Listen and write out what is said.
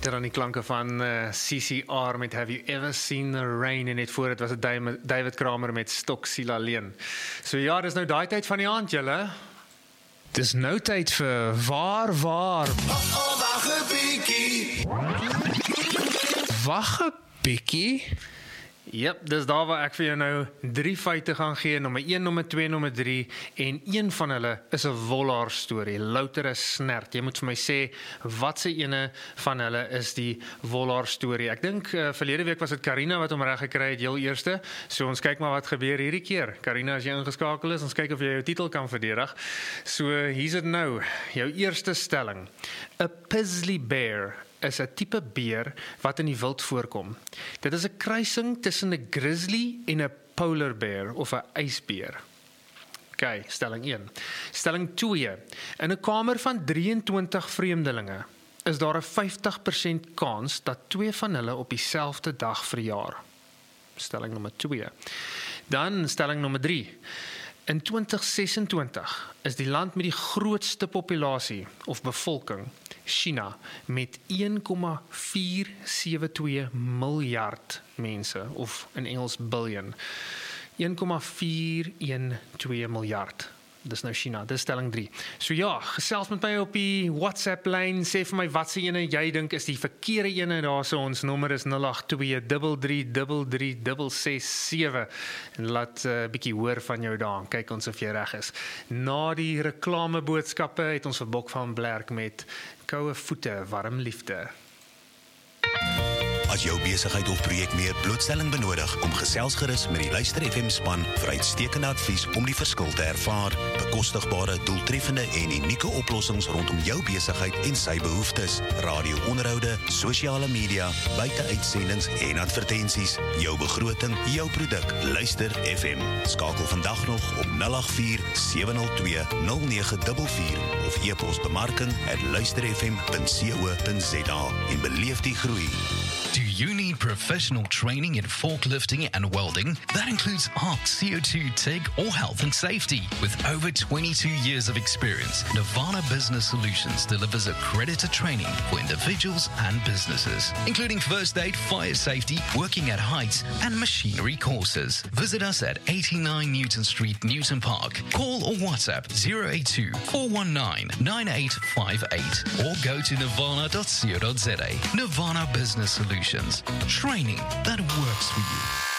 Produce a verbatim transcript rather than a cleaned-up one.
Dit aan die klanke van uh, C C R met Have You Ever Seen the Rain, en net voor het was het David Kramer met Stoksiel alleen. So ja, dis nou daai tyd van die aand, julle. Dis nou tyd vir Waar Waar. Oh, oh, wag 'n bietjie. Wag 'n bietjie. Jep, dis daar waar ek vir jou nou drie feite gaan gee, nommer een, nommer twee, nommer drie, en een van hulle is 'n wollaar storie, louter 'n snert. Jy moet vir my sê, wat se ene van hulle is die wollaar storie? Ek dink, uh, verlede week was dit Karina wat hom reg gekry het, heel eerste, so ons kyk maar wat gebeur hierdie keer. Karina, as jy ingeskakel is, ons kyk of jy jou titel kan verdedig. So, hier's dit nou, jou eerste stelling. A Pizzly Bear is 'n tipe beer wat in die wild voorkom. Dit is 'n kruising tussen 'n grizzly en 'n polar bear of 'n ysbeer. OK, stelling een. Stelling twee. In 'n kamer van drieëntwintig vreemdelinge is daar 'n vyftig persent kans dat twee van hulle op dieselfde dag verjaar. Stelling nommer twee. Dan stelling nommer drie. In twintig sesentwintig is die land met die grootste populasie of bevolking, China, met een komma vier sewe twee miljard mense, of in Engels biljoen. een komma vier een twee miljard. Dis nou China, dis stelling drie. So ja, gesels met my op die WhatsApp lyn, sê vir my wat se ene jy dink is die verkeerde ene daar, so ons nommer is nul agt twee drie drie drie drie ses ses sewe, en laat 'n uh, bietjie hoor van jou daar, kyk ons of jy reg is. Na die reklameboodskappe het ons vir Bok van Blerk met Koue Voete, Warm Liefde. As jou besigheid of projek meer blootstelling benodig, kom gesels gerus met die Luister F M span vir uitstekende advies om die verskil te ervaar, bekostigbare, doeltreffende en unieke oplossings rondom jou besigheid en sy behoeftes, radio-onderhoude, sosiale media, buite-uitsendings en advertensies, jou begroting, jou produk, Luister F M. Skakel vandag nog op nul agt vier sewe nul twee nul nege vier vier of e-pos bemarking at luister f m punt co punt z a en beleef die groei. Do you need professional training in forklifting and welding? That includes ARC, C O two, TIG, or health and safety. With over twenty-two years of experience, Nirvana Business Solutions delivers accredited training for individuals and businesses, including first aid, fire safety, working at heights, and machinery courses. Visit us at eighty-nine Newton Street, Newton Park. Call or WhatsApp zero eight two, four one nine, nine eight five eight or go to nirvana dot co dot z a. Nirvana Business Solutions. Training that works for you.